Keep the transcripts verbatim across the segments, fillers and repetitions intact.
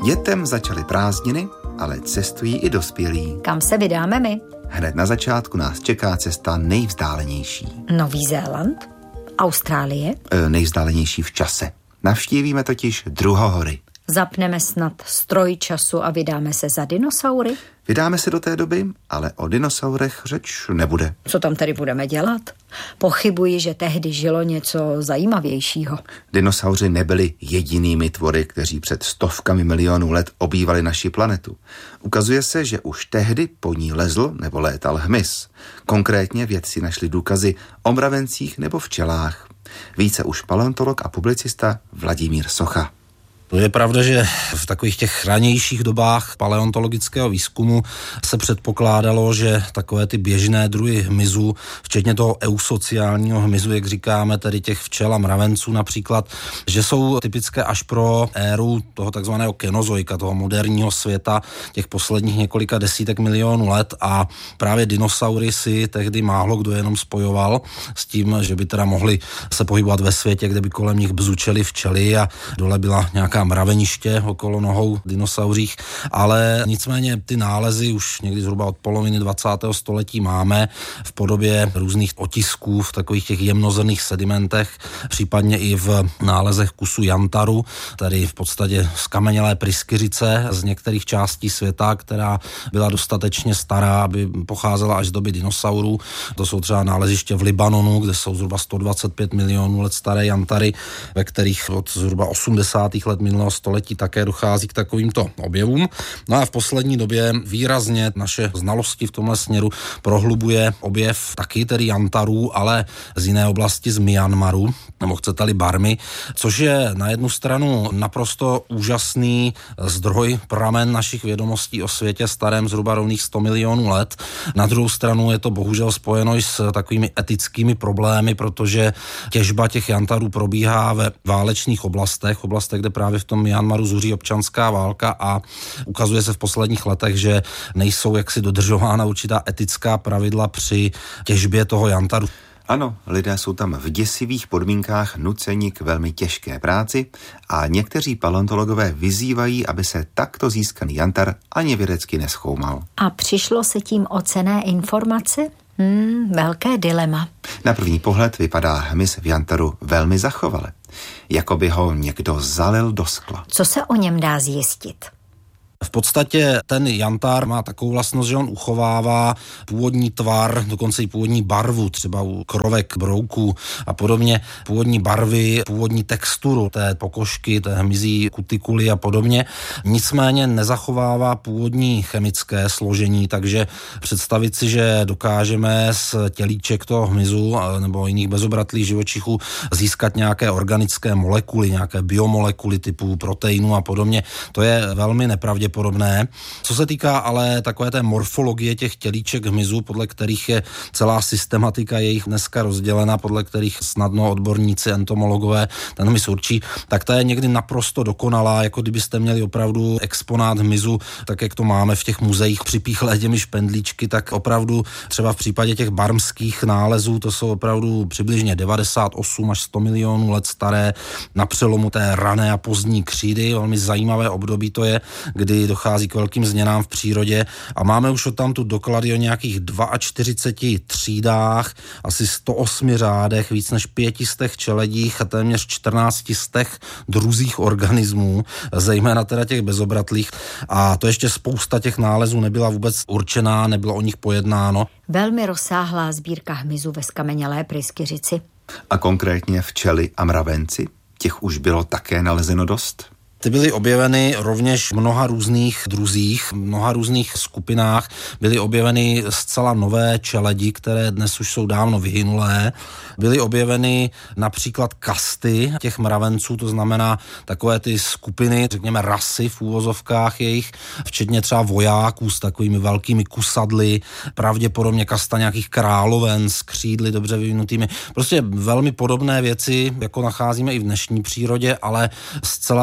Dětem začaly prázdniny, ale cestují i dospělí. Kam se vydáme my? Hned na začátku nás čeká cesta nejvzdálenější. Nový Zéland? Austrálie? E, nejvzdálenější v čase. Navštívíme totiž druhohory. Zapneme snad stroj času a vydáme se za dinosaury? Vydáme se do té doby, ale o dinosaurech řeč nebude. Co tam tedy budeme dělat? Pochybuji, že tehdy žilo něco zajímavějšího. Dinosauři nebyli jedinými tvory, kteří před stovkami milionů let obývali naši planetu. Ukazuje se, že už tehdy po ní lezl nebo létal hmyz. Konkrétně vědci našli důkazy o mravencích nebo včelách. Více už paleontolog a publicista Vladimír Socha. Je pravda, že v takových těch ranějších dobách paleontologického výzkumu se předpokládalo, že takové ty běžné druhy hmyzu, včetně toho eusociálního hmyzu, jak říkáme, tedy těch včel a mravenců například, že jsou typické až pro éru toho takzvaného kenozoika, toho moderního světa, těch posledních několika desítek milionů let, a právě dinosaury si tehdy málo kdo jenom spojoval s tím, že by teda mohli se pohybovat ve světě, kde by kolem nich bzučely včely a dole byla nějaká mraveniště okolo nohou dinosauřích, ale nicméně ty nálezy už někdy zhruba od poloviny dvacátého století máme v podobě různých otisků v takových těch jemnozrnných sedimentech, případně i v nálezech kusu jantaru, tedy v podstatě skamenělé pryskyřice z některých částí světa, která byla dostatečně stará, aby pocházela až z doby dinosaurů. To jsou třeba náleziště v Libanonu, kde jsou zhruba sto dvacet pět milionů let staré jantary, ve kterých od zhruba osmdesátých let minulého století také dochází k takovýmto objevům. No a v poslední době výrazně naše znalosti v tomhle směru prohlubuje objev taky tedy jantarů, ale z jiné oblasti, z Myanmaru, nebo chcete-li Barmy, což je na jednu stranu naprosto úžasný zdroj, pramen našich vědomostí o světě starém zhruba rovných sto milionů let. Na druhou stranu je to bohužel spojeno i s takovými etickými problémy, protože těžba těch jantarů probíhá ve válečných oblastech, oblastech, kde právě v tom Myanmaru zuří občanská válka, a ukazuje se v posledních letech, že nejsou jaksi dodržována určitá etická pravidla při těžbě toho jantaru. Ano, lidé jsou tam v děsivých podmínkách nuceni k velmi těžké práci a někteří paleontologové vyzývají, aby se takto získaný jantar ani vědecky nezkoumal. A přišlo se tím o cenné informace? Hmm, velké dilema. Na první pohled vypadá hmyz v jantaru velmi zachovale, jako by ho někdo zalil do skla. Co se o něm dá zjistit? V podstatě ten jantar má takovou vlastnost, že on uchovává původní tvar, dokonce i původní barvu, třeba u krovek, brouků a podobně, původní barvy, původní texturu té pokožky, té hmyzí kutikuly a podobně. Nicméně nezachovává původní chemické složení, takže představit si, že dokážeme z tělíček toho hmyzu nebo jiných bezobratlých živočichů získat nějaké organické molekuly, nějaké biomolekuly typu proteinů a podobně, to je velmi nepravděpodobné. Podobné. Co se týká ale takové té morfologie těch tělíček hmyzu, podle kterých je celá systematika jejich dneska rozdělena, podle kterých snadno odborníci, entomologové ten hmyz určí, tak ta je někdy naprosto dokonalá, jako kdybyste měli opravdu exponát hmyzu, tak jak to máme v těch muzeích připíchlé těmi špendlíčky, tak opravdu třeba v případě těch barmských nálezů, to jsou opravdu přibližně devadesát osm až sto milionů let staré, na přelomu té rané a pozdní křídy, velmi zajímavé období to je, kdy dochází k velkým změnám v přírodě, a máme už odtamtud doklady o nějakých čtyřiceti dvou třídách, asi sto osmi řádech, víc než pětistech čeledích a téměř čtrnácti stech druzích organismů, zejména teda těch bezobratlých, a to ještě spousta těch nálezů nebyla vůbec určená, nebylo o nich pojednáno. Velmi rozsáhlá sbírka hmyzu ve skamenělé pryskyřici. A konkrétně včely a mravenci? Těch už bylo také nalezeno dost? Ty byly objeveny rovněž v mnoha různých druzích, v mnoha různých skupinách. Byly objeveny zcela nové čeledi, které dnes už jsou dávno vyhynulé. Byly objeveny například kasty těch mravenců, to znamená takové ty skupiny, řekněme rasy v úvozovkách jejich, včetně třeba vojáků s takovými velkými kusadly, pravděpodobně kasta nějakých královen s křídly dobře vyvinutými. Prostě velmi podobné věci, jako nacházíme i v dnešní přírodě, ale zcela nové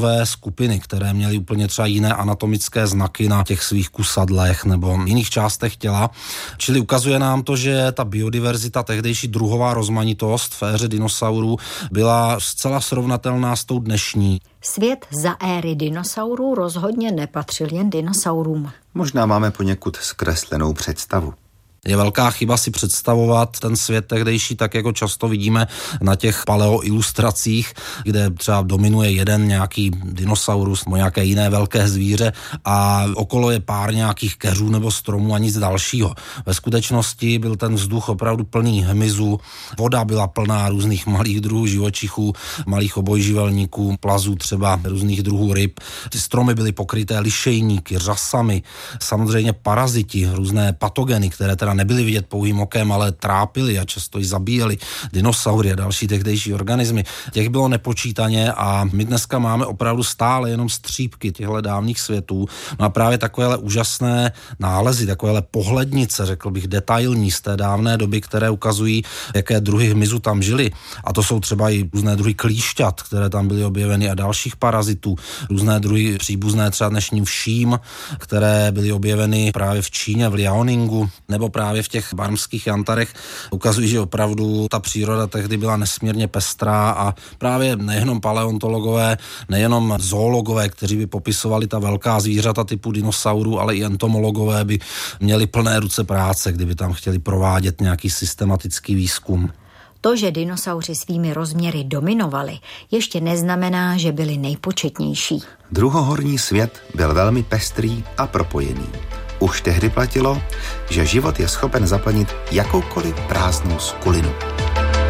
druhové skupiny, které měly úplně třeba jiné anatomické znaky na těch svých kusadlech nebo jiných částech těla. Čili ukazuje nám to, že ta biodiverzita, tehdejší druhová rozmanitost v éře dinosaurů byla zcela srovnatelná s tou dnešní. Svět za éry dinosaurů rozhodně nepatřil jen dinosaurům. Možná máme poněkud zkreslenou představu. Je velká chyba si představovat ten svět tehdejší tak, jako často vidíme na těch paleoilustracích, kde třeba dominuje jeden nějaký dinosaurus nebo nějaké jiné velké zvíře a okolo je pár nějakých keřů nebo stromů a nic dalšího. Ve skutečnosti byl ten vzduch opravdu plný hmyzu, voda byla plná různých malých druhů živočichů, malých obojživelníků, plazů třeba různých druhů ryb. Ty stromy byly pokryté lišejníky, řasami, samozřejmě paraziti, různé patogeny, které teda nebyly vidět pouhým okem, ale trápili a často i zabíjeli dinosaury a další tehdejší organismy. Těch bylo nepočítaně a my dneska máme opravdu stále jenom střípky těchto dávných světů. No a právě takovéhle úžasné nálezy, takovéhle pohlednice, řekl bych, detailní z té dávné doby, které ukazují, jaké druhy hmyzu tam žili. A to jsou třeba i různé druhy klíšťat, které tam byly objeveny a dalších parazitů, různé druhy příbuzné třeba dnešním vším, které byly objeveny právě v Číně, v Liaoningu, nebo právě v těch barmských jantarech, ukazují, že opravdu ta příroda tehdy byla nesmírně pestrá a právě nejenom paleontologové, nejenom zoologové, kteří by popisovali ta velká zvířata typu dinosaurů, ale i entomologové by měli plné ruce práce, kdyby tam chtěli provádět nějaký systematický výzkum. To, že dinosauři svými rozměry dominovali, ještě neznamená, že byli nejpočetnější. Druhohorní svět byl velmi pestrý a propojený. Už tehdy platilo, že život je schopen zaplnit jakoukoliv prázdnou skulinu.